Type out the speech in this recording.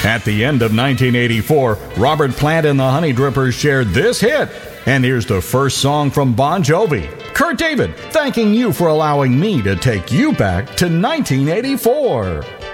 At the end of 1984, Robert Plant and the Honey Drippers shared this hit. And here's the first song from Bon Jovi. Kurt David, thanking you for allowing me to take you back to 1984.